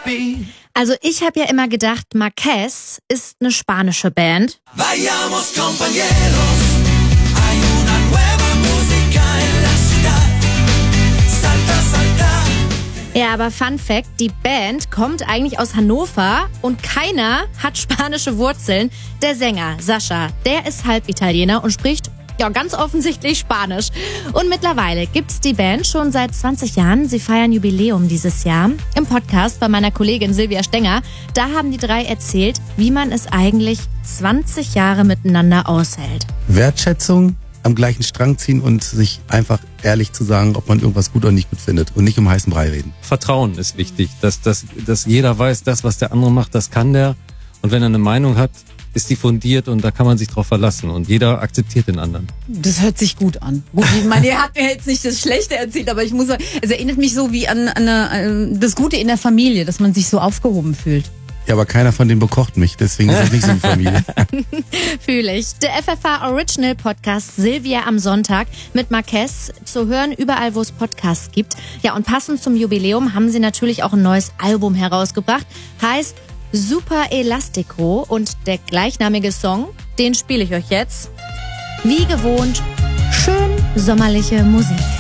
Also ich habe ja immer gedacht, Marquez ist eine spanische Band. Vayamos compañeros, hay una nueva música en la ciudad. Salta, salta. Ja, aber Fun Fact, die Band kommt eigentlich aus Hannover und keiner hat spanische Wurzeln. Der Sänger, Sascha, der ist halb Italiener und spricht ganz offensichtlich Spanisch. Und mittlerweile gibt's die Band schon seit 20 Jahren. Sie feiern Jubiläum dieses Jahr. Im Podcast bei meiner Kollegin Silvia Stenger, da haben die drei erzählt, wie man es eigentlich 20 Jahre miteinander aushält. Wertschätzung, am gleichen Strang ziehen und sich einfach ehrlich zu sagen, ob man irgendwas gut oder nicht gut findet und nicht um heißen Brei reden. Vertrauen ist wichtig, dass jeder weiß, das, was der andere macht, das kann der. Und wenn er eine Meinung hat, ist die fundiert und da kann man sich drauf verlassen und jeder akzeptiert den anderen. Das hört sich gut an. Gut, ich meine, ihr habt mir jetzt nicht das Schlechte erzählt, aber ich muss sagen, es erinnert mich so wie an das Gute in der Familie, dass man sich so aufgehoben fühlt. Ja, aber keiner von denen bekocht mich, deswegen ist es nicht so eine Familie. Fühle ich. Der FFH Original Podcast Silvia am Sonntag mit Marquez zu hören, überall wo es Podcasts gibt. Ja, und passend zum Jubiläum haben sie natürlich auch ein neues Album herausgebracht. Heißt Super Elastico und der gleichnamige Song, den spiele ich euch jetzt. Wie gewohnt, schön sommerliche Musik.